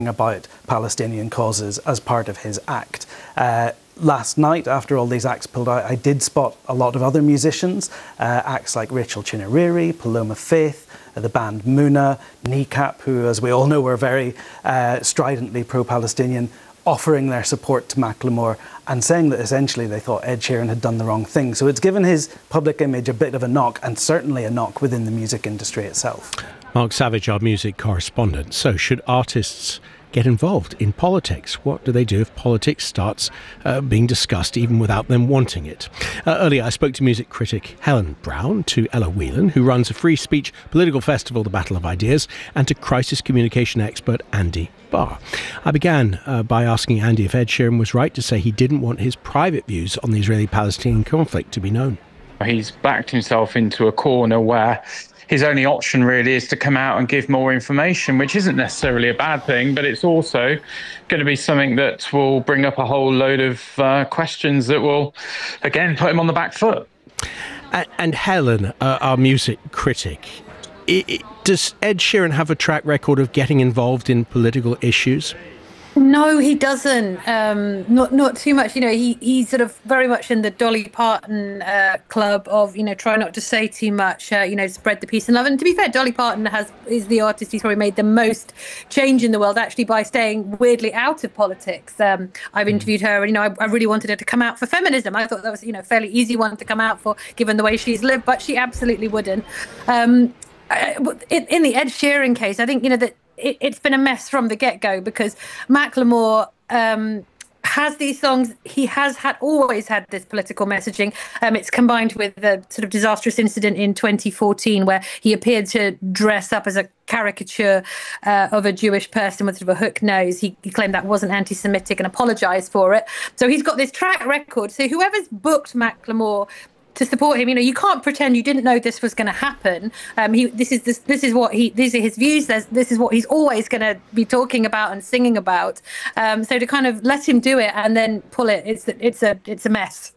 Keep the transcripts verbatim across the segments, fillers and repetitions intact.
about Palestinian causes as part of his act. Uh, last night, after all these acts pulled out, I did spot a lot of other musicians, uh, acts like Rachel Chineriri, Paloma Faith, uh, the band Muna, Kneecap, who, as we all know, were very uh, stridently pro-Palestinian, offering their support to Macklemore and saying that essentially they thought Ed Sheeran had done the wrong thing. So it's given his public image a bit of a knock, and certainly a knock within the music industry itself. Mark Savage, our music correspondent. So should artists get involved in politics? What do they do if politics starts uh, being discussed even without them wanting it? Uh, earlier I spoke to music critic Helen Brown, to Ella Whelan, who runs a free speech political festival, The Battle of Ideas, and to crisis communication expert Andy Barr. I began uh, by asking Andy if Ed Sheeran was right to say he didn't want his private views on the Israeli-Palestinian conflict to be known. He's backed himself into a corner where his only option really is to come out and give more information, which isn't necessarily a bad thing, but it's also going to be something that will bring up a whole load of uh, questions that will, again, put him on the back foot. And, and Helen, uh, our music critic, it, it, does Ed Sheeran have a track record of getting involved in political issues? No, he doesn't. Um, not not too much. You know, he he's sort of very much in the Dolly Parton uh, club of, you know, try not to say too much. Uh, you know, spread the peace and love. And to be fair, Dolly Parton has is the artist who's probably made the most change in the world, actually, by staying weirdly out of politics. Um, I've interviewed her, and you know, I, I really wanted her to come out for feminism. I thought that was, you know, a fairly easy one to come out for, given the way she's lived, but she absolutely wouldn't. Um, in, in the Ed Sheeran case, I think, you know, that. It, it's been a mess from the get-go, because Macklemore um, has these songs. He has had always had this political messaging. Um, it's combined with the sort of disastrous incident in twenty fourteen where he appeared to dress up as a caricature uh, of a Jewish person with sort of a hook nose. He, he claimed that wasn't anti-Semitic and apologized for it. So he's got this track record. So whoever's booked Macklemore to support him, you know, you can't pretend you didn't know this was going to happen. Um, he, this is this, this is what he, these are his views. There's, this is what he's always going to be talking about and singing about. Um, so to kind of let him do it and then pull it, it's it's a it's a mess.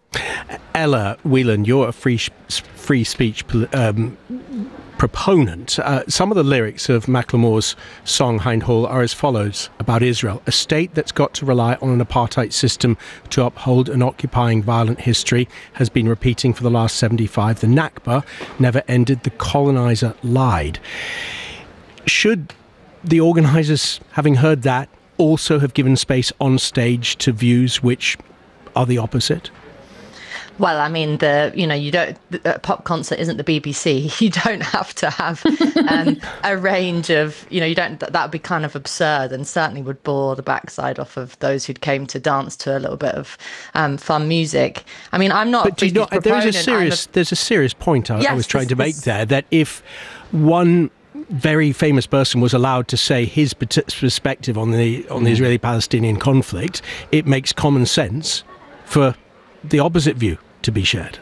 Ella Whelan, you're a free free speech um, proponent. Uh, some of the lyrics of Macklemore's song Hindhaugh are as follows about Israel: a state that's got to rely on an apartheid system to uphold an occupying violent history has been repeating for the last seventy-five. The Nakba never ended. The colonizer lied. Should the organisers, having heard that, also have given space on stage to views which are the opposite? Well, I mean, the you know, you don't. A pop concert isn't the B B C. You don't have to have um, a range of, you know, you don't. That would be kind of absurd, and certainly would bore the backside off of those who'd came to dance to a little bit of um, fun music. I mean, I'm not. But do you not, there is a serious. A, there's a serious point I, yes, I was trying to make there, that if one very famous person was allowed to say his perspective on the on the Israeli-Palestinian conflict, it makes common sense for the opposite view to be shared.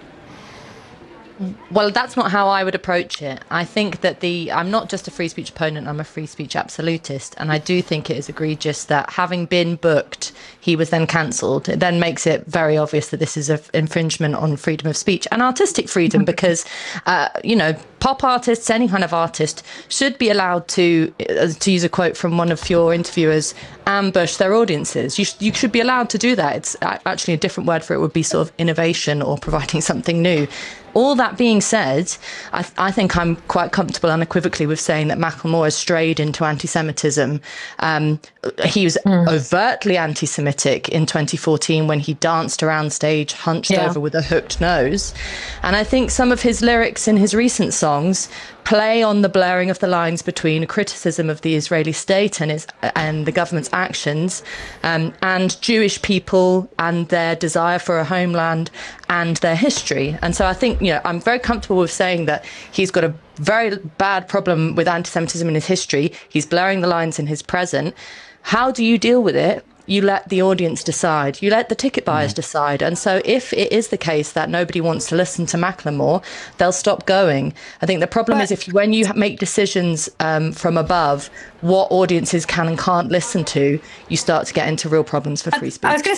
Well, that's not how I would approach it. I think that the I'm not just a free speech opponent, I'm a free speech absolutist. And I do think it is egregious that, having been booked, he was then cancelled. It then makes it very obvious that this is an infringement on freedom of speech and artistic freedom, because, uh, you know, pop artists, any kind of artist, should be allowed to, uh, to use a quote from one of your interviewers, ambush their audiences. You, sh- you should be allowed to do that. It's actually a different word for it would be sort of innovation or providing something new. All that being said, I, th- I think I'm quite comfortable unequivocally with saying that Macklemore has strayed into anti-Semitism. Um, he was mm. overtly anti-Semitic in twenty fourteen when he danced around stage hunched yeah. over with a hooked nose. And I think some of his lyrics in his recent songs play on the blurring of the lines between a criticism of the Israeli state and its and the government's actions, um, and Jewish people and their desire for a homeland and their history. And so I think, you know, I'm very comfortable with saying that he's got a very bad problem with anti-Semitism in his history. He's blurring the lines in his present. How do you deal with it? You let the audience decide. You let the ticket buyers mm. decide. And so if it is the case that nobody wants to listen to Macklemore, they'll stop going. I think the problem but, is if you, when you make decisions um, from above, what audiences can and can't listen to, you start to get into real problems for free speech. I was going to say,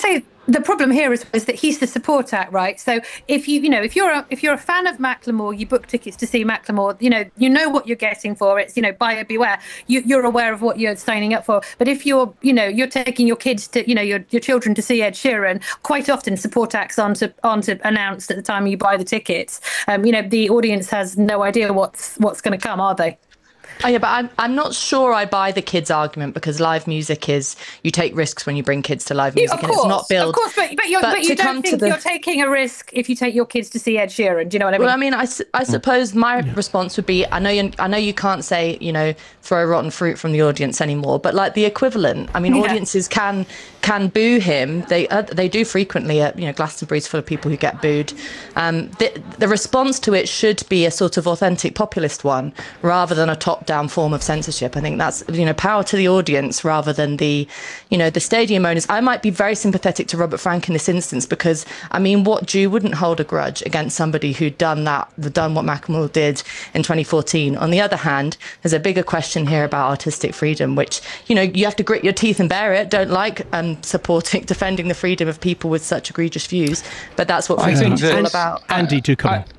the problem here is, is that he's the support act, right? So if you you know if you're a, if you're a fan of Macklemore, you book tickets to see Macklemore. You know you know what you're getting for it. It's, you know, buyer beware. You, you're aware of what you're signing up for. But if you're you know you're taking your kids to you know your your children to see Ed Sheeran, quite often support acts aren't aren't announced at the time you buy the tickets. Um, you know the audience has no idea what's what's going to come, are they? Oh yeah, but I'm I'm not sure I buy the kids' argument, because live music is, you take risks when you bring kids to live music, yeah, of and course, it's not built. Of course, but but, you're, but but you don't think the... you're taking a risk if you take your kids to see Ed Sheeran. Do you know what I mean? Well, I mean, I, I suppose my yeah. response would be, I know you I know you can't say, you know, throw rotten fruit from the audience anymore, but like the equivalent. I mean, yeah. audiences can can boo him. They uh, they do frequently. At, you know, Glastonbury's full of people who get booed. Um, the the response to it should be a sort of authentic populist one, rather than a top-down form of censorship. I think that's, you know, power to the audience rather than the, you know, the stadium owners. I might be very sympathetic to Robert Frank in this instance, because, I mean, what Jew wouldn't hold a grudge against somebody who'd done that, done what Macklemore did in twenty fourteen? On the other hand, there's a bigger question here about artistic freedom, which, you know, you have to grit your teeth and bear it. Don't like um, supporting, defending the freedom of people with such egregious views, but that's what free speech is all about. Andy, do come on.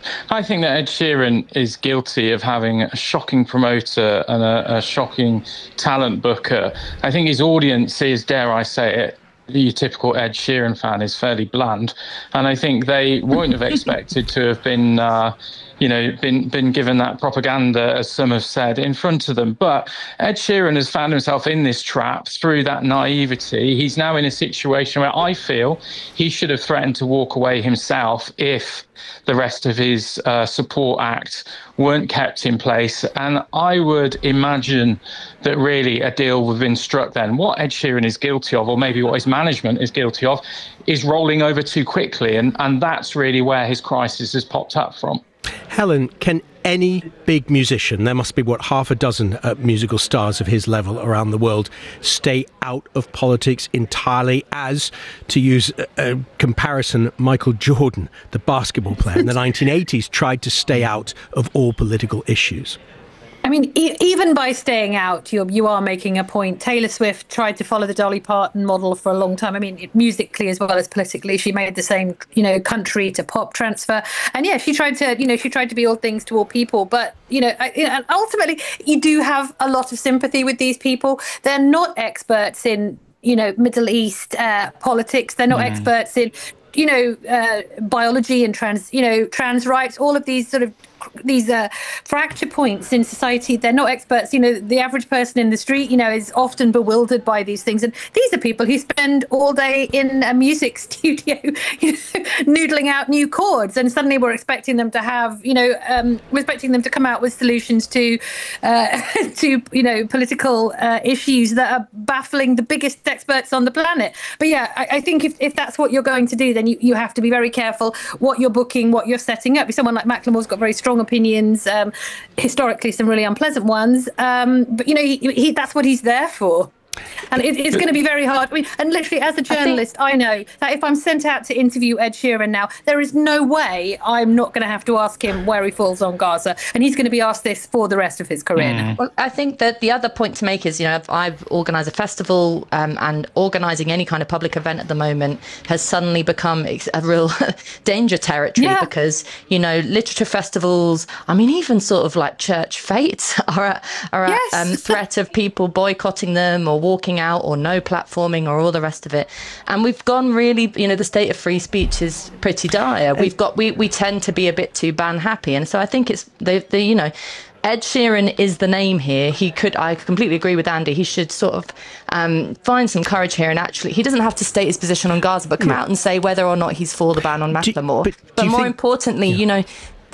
I think that Ed Sheeran is guilty of having a shocking promoter and a, a shocking talent booker. I think his audience is, dare I say it, your typical Ed Sheeran fan is fairly bland, and I think they won't have expected to have been, uh, you know, been been given that propaganda, as some have said, in front of them. But Ed Sheeran has found himself in this trap through that naivety. He's now in a situation where I feel he should have threatened to walk away himself if the rest of his uh, support act weren't kept in place. And I would imagine that really a deal would have been struck then. What Ed Sheeran is guilty of, or maybe what his management is guilty of, is rolling over too quickly. And, and that's really where his crisis has popped up from. Helen, can any big musician, there must be, what, half a dozen uh, musical stars of his level around the world, stay out of politics entirely, as, to use a, a comparison, Michael Jordan, the basketball player in the nineteen eighties, tried to stay out of all political issues? I mean, e- even by staying out, you're, you are making a point. Taylor Swift tried to follow the Dolly Parton model for a long time. I mean, it, musically as well as politically, she made the same, you know, country to pop transfer. And yeah, she tried to, you know, she tried to be all things to all people. But, you know, I, you know, ultimately, you do have a lot of sympathy with these people. They're not experts in, you know, Middle East uh, politics. They're not mm. experts in, you know, uh, biology and trans, you know, trans rights, all of these sort of these uh, fracture points in society. They're not experts. You know, the average person in the street, you know, is often bewildered by these things. And these are people who spend all day in a music studio, you know, noodling out new chords. And suddenly we're expecting them to have, you know, um, we're expecting them to come out with solutions to, uh, to you know, political uh, issues that are baffling the biggest experts on the planet. But yeah, I, I think if, if that's what you're going to do, then you, you have to be very careful what you're booking, what you're setting up. Someone like Macklemore's got very strong opinions, um, historically some really unpleasant ones, um, but you know he, he, that's what he's there for. And it, it's going to be very hard. I mean, and literally, as a journalist, I, think, I know that if I'm sent out to interview Ed Sheeran now, there is no way I'm not going to have to ask him where he falls on Gaza, and he's going to be asked this for the rest of his career. Mm. Well, I think that the other point to make is, you know, I've, I've organised a festival, um, and organising any kind of public event at the moment has suddenly become a real danger territory, yeah. because, you know, literature festivals, I mean, even sort of like church fates are at, are at yes. um, threat of people boycotting them or walking out, or no platforming, or all the rest of it. And we've gone really, you know, the state of free speech is pretty dire. We've got, we, we tend to be a bit too ban happy. And so I think it's the, the, you know, Ed Sheeran is the name here. He could, I completely agree with Andy, he should sort of um, find some courage here, and actually, he doesn't have to state his position on Gaza, but come yeah. out and say whether or not he's for the ban on Macklemore. But, but more think, importantly, yeah. you know,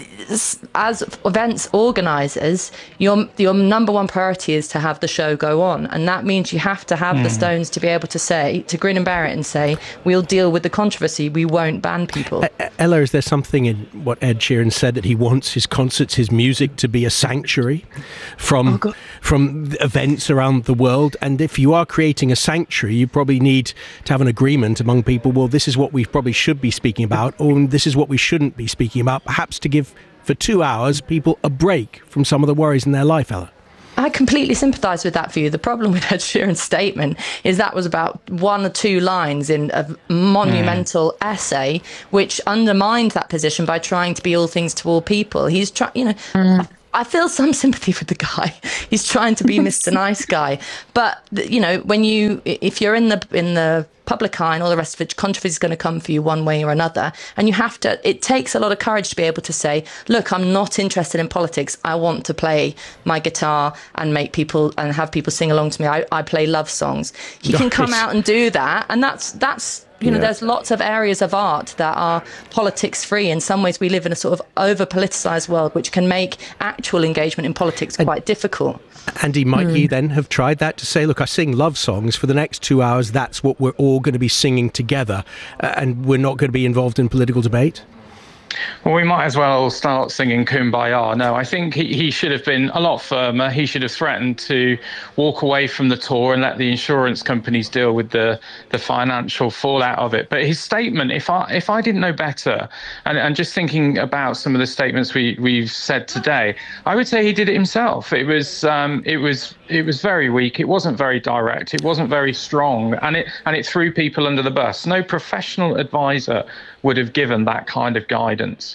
as events organisers, your your number one priority is to have the show go on, and that means you have to have mm. the stones to be able to say, to grin and bear it and say, we'll deal with the controversy, we won't ban people. Uh, Ella, is there something in what Ed Sheeran said, that he wants his concerts, his music, to be a sanctuary from oh, from events around the world? And if you are creating a sanctuary, you probably need to have an agreement among people, well, this is what we probably should be speaking about, or this is what we shouldn't be speaking about, perhaps to give for two hours people a break from some of the worries in their life, Ella. I completely sympathise with that view. The problem with Ed Sheeran's statement is that was about one or two lines in a monumental mm. essay, which undermined that position by trying to be all things to all people. He's trying, you know. Mm. I feel some sympathy for the guy. He's trying to be Mister Nice Guy, but you know, when you, if you're in the in the public eye and all the rest of it, controversy is going to come for you one way or another, and you have to. It takes a lot of courage to be able to say, "Look, I'm not interested in politics. I want to play my guitar and make people and have people sing along to me. I, I play love songs." He can come out and do that, and that's that's. You know, yeah. There's lots of areas of art that are politics free. In some ways, we live in a sort of over politicized world, which can make actual engagement in politics quite and, difficult. Andy, might mm. he then have tried that to say, look, I sing love songs for the next two hours. That's what we're all going to be singing together. Uh, and we're not going to be involved in political debate? Well, we might as well start singing Kumbaya. No, I think he, he should have been a lot firmer. He should have threatened to walk away from the tour and let the insurance companies deal with the, the financial fallout of it. But his statement, if I if I didn't know better, and, and just thinking about some of the statements we, we've said today, I would say he did it himself. It was um, it was it was very weak. It wasn't very direct. It wasn't very strong, and it and it threw people under the bus. No professional advisor would have given that kind of guidance.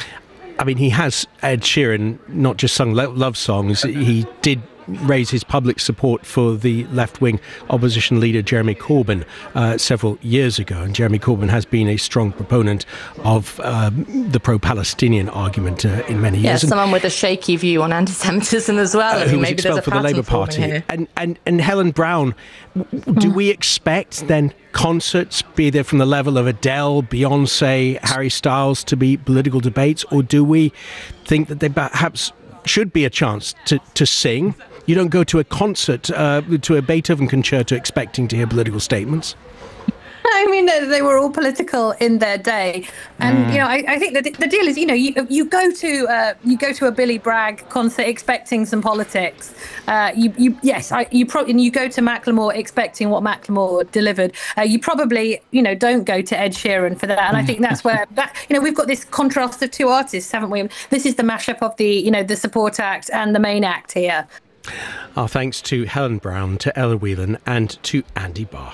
I mean, he has, Ed Sheeran, not just sung love songs, he did raise his public support for the left-wing opposition leader Jeremy Corbyn uh, several years ago, and Jeremy Corbyn has been a strong proponent of um, the pro-Palestinian argument uh, in many yeah, years. Yeah, someone with a shaky view on anti-Semitism as well. Uh, I mean, who was maybe expelled there's a for the Labour Party. Here. And, and, and Helen Brown, do we expect then concerts, be they from the level of Adele, Beyonce, Harry Styles, to be political debates, or do we think that they perhaps should be a chance to, to sing? You don't go to a concert, uh, to a Beethoven concerto expecting to hear political statements. I mean, they were all political in their day, and mm. you know, I, I think that the deal is, you know, you you go to uh, you go to a Billy Bragg concert expecting some politics. Uh, you you yes, I, you probably and you go to Macklemore expecting what Macklemore delivered. Uh, you probably you know don't go to Ed Sheeran for that, and I think that's where that you know we've got this contrast of two artists, haven't we? This is the mashup of the you know the support act and the main act here. Our thanks to Helen Brown, to Ella Whelan, and to Andy Barr.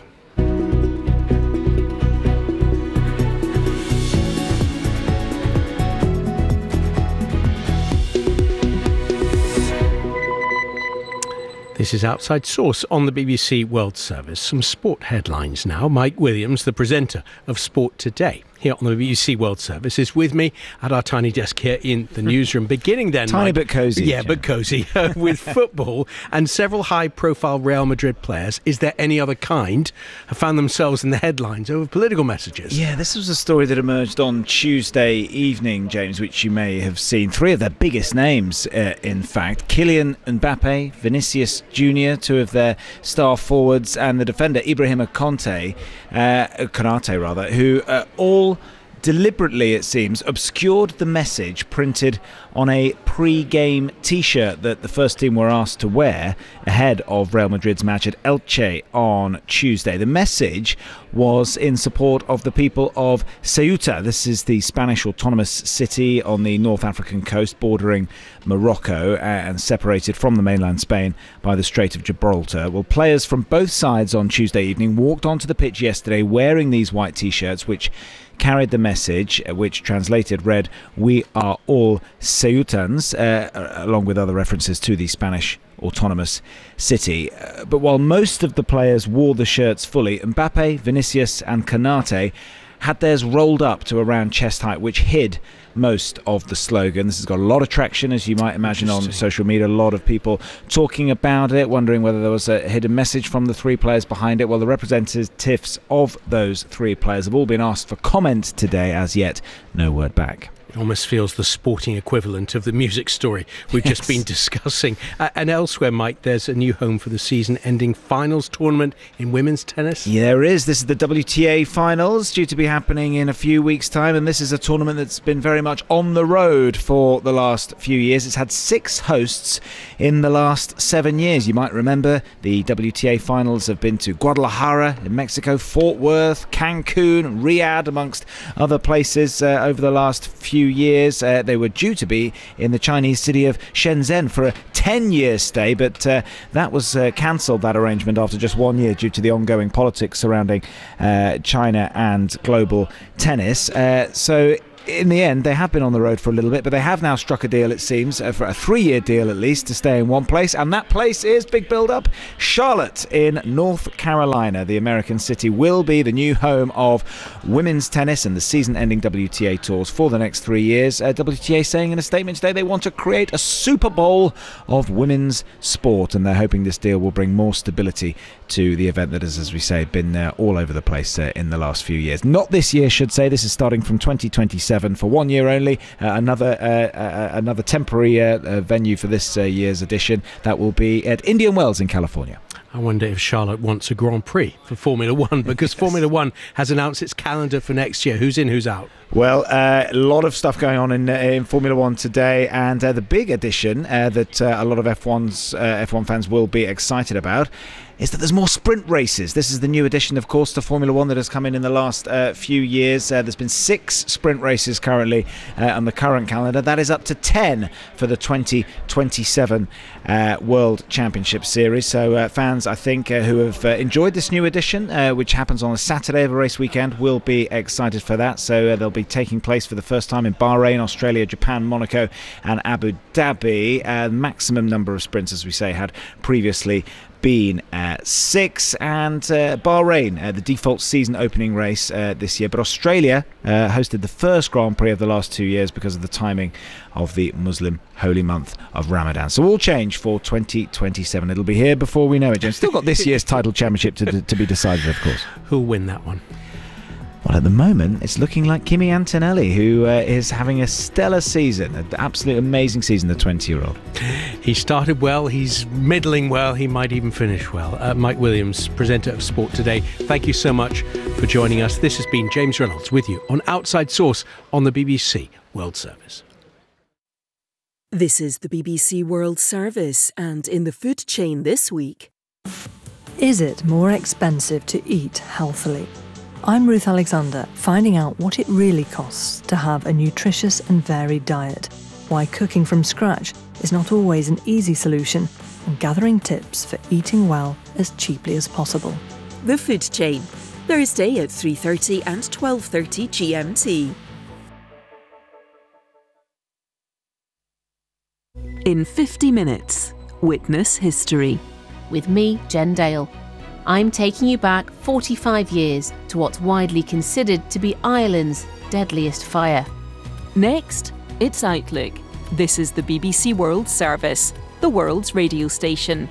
This is Outside Source on the B B C World Service. Some sport headlines now. Mike Williams, the presenter of Sport Today, here on the B B C World Service, is with me at our tiny desk here in the newsroom. Beginning then, tiny Mike, but cosy, yeah, but cosy uh, with football and several high-profile Real Madrid players. Is there any other kind have found themselves in the headlines over political messages? Yeah, this was a story that emerged on Tuesday evening, James, which you may have seen. Three of their biggest names, uh, in fact: Kylian Mbappe, Vinicius Junior, two of their star forwards, and the defender Ibrahima Konate, uh, Konate rather, who uh, all deliberately, it seems, obscured the message printed on a pre-game T-shirt that the first team were asked to wear ahead of Real Madrid's match at Elche on Tuesday. The message was in support of the people of Ceuta. This is the Spanish autonomous city on the North African coast bordering Morocco and separated from the mainland Spain by the Strait of Gibraltar. Well, players from both sides on Tuesday evening walked onto the pitch yesterday wearing these white T-shirts, which carried the message, which translated read, "We are all Ceutans," uh, along with other references to the Spanish autonomous city. Uh, but while most of the players wore the shirts fully, Mbappe, Vinicius and Konate had theirs rolled up to around chest height, which hid most of the slogan. This has got a lot of traction, as you might imagine, on social media. A lot of people talking about it, wondering whether there was a hidden message from the three players behind it. Well, the representatives of those three players have all been asked for comment today. As yet, no word back. It almost feels the sporting equivalent of the music story we've yes. just been discussing. Uh, and elsewhere, Mike, there's a new home for the season-ending finals tournament in women's tennis. Yeah, there is. This is the W T A finals, due to be happening in a few weeks' time. And this is a tournament that's been very much on the road for the last few years. It's had six hosts in the last seven years. You might remember the W T A finals have been to Guadalajara in Mexico, Fort Worth, Cancun, Riyadh, amongst other places uh, over the last few few years. Uh, they were due to be in the Chinese city of Shenzhen for a ten-year stay, but uh, that was uh, cancelled, that arrangement, after just one year due to the ongoing politics surrounding uh, China and global tennis. Uh, so in the end, they have been on the road for a little bit, but they have now struck a deal, it seems, uh, for a three-year deal at least, to stay in one place, and that place is, big build-up, Charlotte in North Carolina. The American city will be the new home of women's tennis and the season-ending W T A tours for the next three years. Uh, W T A saying in a statement today they want to create a Super Bowl of women's sport, and they're hoping this deal will bring more stability to the event that has, as we say, been uh, all over the place uh, in the last few years. Not this year, should say. This is starting from twenty twenty-seven for one year only. Uh, another uh, uh, another temporary uh, uh, venue for this uh, year's edition. That will be at Indian Wells in California. I wonder if Charlotte wants a Grand Prix for Formula One, because yes. Formula One has announced its calendar for next year. Who's in, who's out? Well, uh, a lot of stuff going on in, uh, in Formula One today, and uh, the big addition uh, that uh, a lot of F one's uh, F one fans will be excited about is that there's more sprint races. This is the new addition, of course, to Formula One that has come in in the last uh, few years. Uh, there's been six sprint races currently uh, on the current calendar. That is up to ten for the twenty twenty-seven uh, World Championship Series. So uh, fans, I think, uh, who have uh, enjoyed this new edition, uh, which happens on a Saturday of a race weekend, will be excited for that. So uh, they'll be taking place for the first time in Bahrain, Australia, Japan, Monaco and Abu Dhabi. Uh, maximum number of sprints, as we say, had previously been uh, six, and uh, Bahrain, uh, the default season opening race uh, this year. But Australia uh, hosted the first Grand Prix of the last two years because of the timing of the Muslim holy month of Ramadan. So all change for twenty twenty-seven. It'll be here before we know it, James. Still got this year's title championship to, to be decided, of course. Who'll win that one? Well, at the moment, it's looking like Kimi Antonelli, who uh, is having a stellar season, an absolutely amazing season, the twenty-year-old. He started well, he's middling well, he might even finish well. Uh, Mike Williams, presenter of Sport Today, thank you so much for joining us. This has been James Reynolds with you on Outside Source on the B B C World Service. This is the B B C World Service, and in the food chain this week... Is it more expensive to eat healthily? I'm Ruth Alexander, finding out what it really costs to have a nutritious and varied diet, why cooking from scratch is not always an easy solution, and gathering tips for eating well as cheaply as possible. The Food Chain, Thursday at three thirty and twelve thirty G M T. In fifty minutes, witness history. With me, Jen Dale. I'm taking you back forty-five years to what's widely considered to be Ireland's deadliest fire. Next, it's Outlook. This is the B B C World Service, the world's radio station.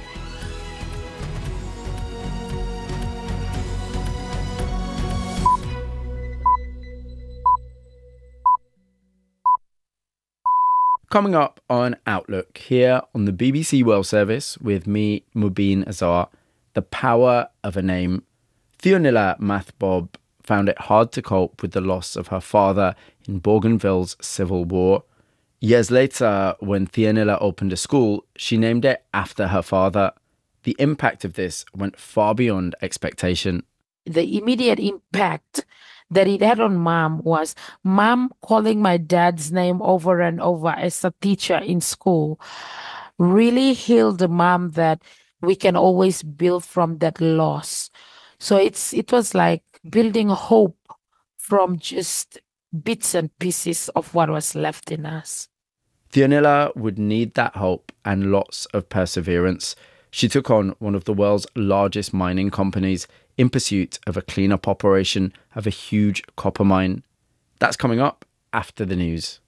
Coming up on Outlook here on the B B C World Service with me, Mubin Azar, the power of a name. Fionnuala Mathbob found it hard to cope with the loss of her father in Bougainville's civil war. Years later, when Fionnuala opened a school, she named it after her father. The impact of this went far beyond expectation. The immediate impact that it had on Mom was Mom calling my dad's name over and over as a teacher in school really healed Mom that we can always build from that loss. So it's it was like building hope from just bits and pieces of what was left in us. Fionnuala would need that hope and lots of perseverance. She took on one of the world's largest mining companies in pursuit of a cleanup operation of a huge copper mine. That's coming up after the news.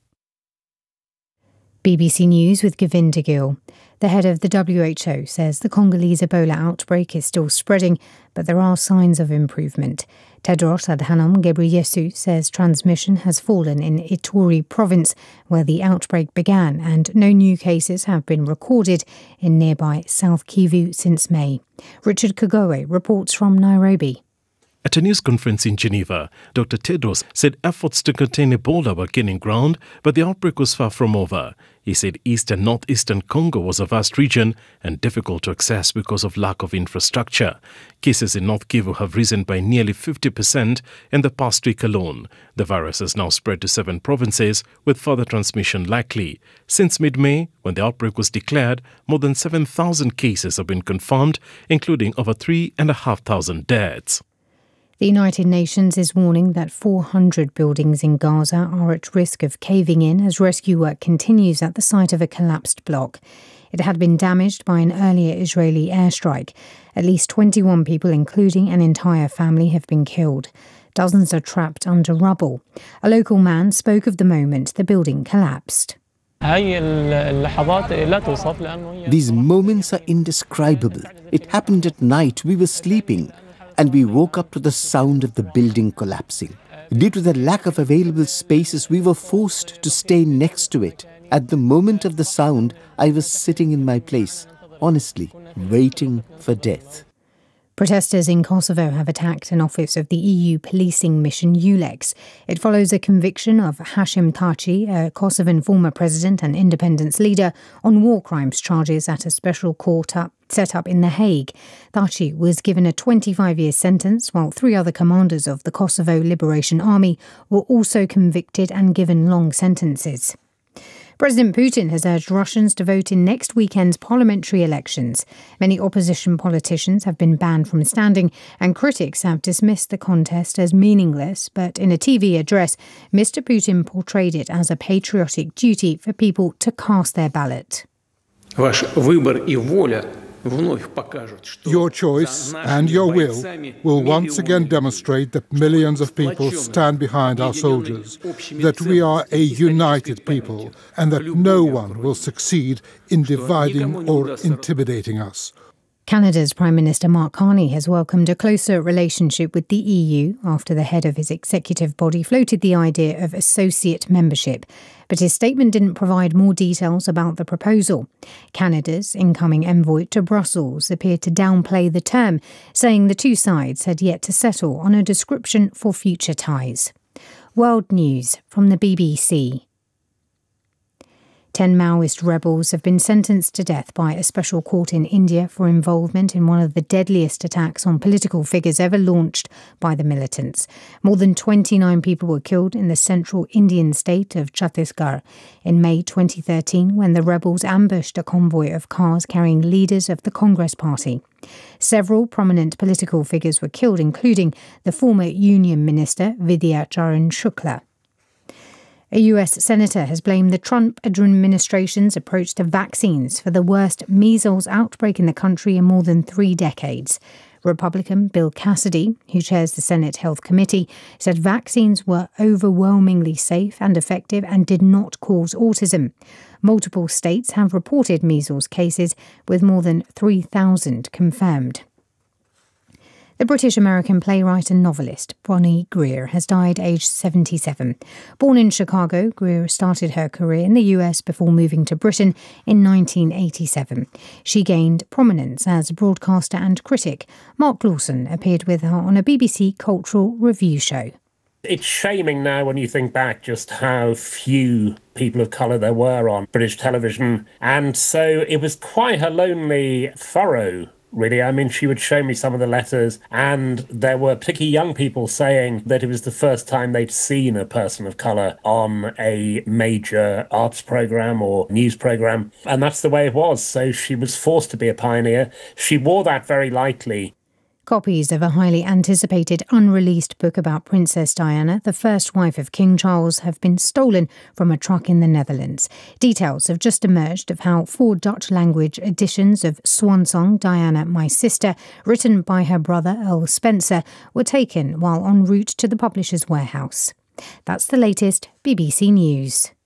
B B C News with Govinda Gill. The head of the W H O says the Congolese Ebola outbreak is still spreading, but there are signs of improvement. Tedros Adhanom Ghebreyesus says transmission has fallen in Ituri province, where the outbreak began, and no new cases have been recorded in nearby South Kivu since May. Richard Kagoe reports from Nairobi. At a news conference in Geneva, Doctor Tedros said efforts to contain Ebola were gaining ground, but the outbreak was far from over. He said East and Northeastern Congo was a vast region and difficult to access because of lack of infrastructure. Cases in North Kivu have risen by nearly fifty percent in the past week alone. The virus has now spread to seven provinces, with further transmission likely. Since mid-May, when the outbreak was declared, more than seven thousand cases have been confirmed, including over three thousand five hundred deaths. The United Nations is warning that four hundred buildings in Gaza are at risk of caving in as rescue work continues at the site of a collapsed block. It had been damaged by an earlier Israeli airstrike. At least twenty-one people, including an entire family, have been killed. Dozens are trapped under rubble. A local man spoke of the moment the building collapsed. These moments are indescribable. It happened at night. We were sleeping, and we woke up to the sound of the building collapsing. Due to the lack of available spaces, we were forced to stay next to it. At the moment of the sound, I was sitting in my place, honestly, waiting for death. Protesters in Kosovo have attacked an office of the E U policing mission EULEX. It follows a conviction of Hashim Thaçi, a Kosovan former president and independence leader, on war crimes charges at a special court up, set up in The Hague. Thaçi was given a twenty-five-year sentence, while three other commanders of the Kosovo Liberation Army were also convicted and given long sentences. President Putin has urged Russians to vote in next weekend's parliamentary elections. Many opposition politicians have been banned from standing, and critics have dismissed the contest as meaningless. But in a T V address, Mister Putin portrayed it as a patriotic duty for people to cast their ballot. Your choice and your will will once again demonstrate that millions of people stand behind our soldiers, that we are a united people, and that no one will succeed in dividing or intimidating us. Canada's Prime Minister Mark Carney has welcomed a closer relationship with the E U after the head of his executive body floated the idea of associate membership. But his statement didn't provide more details about the proposal. Canada's incoming envoy to Brussels appeared to downplay the term, saying the two sides had yet to settle on a description for future ties. World News from the B B C. Ten Maoist rebels have been sentenced to death by a special court in India for involvement in one of the deadliest attacks on political figures ever launched by the militants. More than twenty-nine people were killed in the central Indian state of Chhattisgarh in May twenty thirteen when the rebels ambushed a convoy of cars carrying leaders of the Congress Party. Several prominent political figures were killed, including the former Union Minister Vidya Charan Shukla. A U S senator has blamed the Trump administration's approach to vaccines for the worst measles outbreak in the country in more than three decades. Republican Bill Cassidy, who chairs the Senate Health Committee, said vaccines were overwhelmingly safe and effective and did not cause autism. Multiple states have reported measles cases, with more than three thousand confirmed. The British-American playwright and novelist Bonnie Greer has died aged seventy-seven. Born in Chicago, Greer started her career in the U S before moving to Britain in nineteen eighty-seven. She gained prominence as a broadcaster and critic. Mark Lawson appeared with her on a B B C Cultural Review show. It's shaming now when you think back just how few people of colour there were on British television. And so it was quite a lonely furrow, really. I mean, she would show me some of the letters, and there were particularly young people saying that it was the first time they'd seen a person of colour on a major arts programme or news programme. And that's the way it was. So she was forced to be a pioneer. She wore that very lightly. Copies of a highly anticipated unreleased book about Princess Diana, the first wife of King Charles, have been stolen from a truck in the Netherlands. Details have just emerged of how four Dutch-language editions of Swan Song, Diana, My Sister, written by her brother Earl Spencer, were taken while en route to the publisher's warehouse. That's the latest B B C News.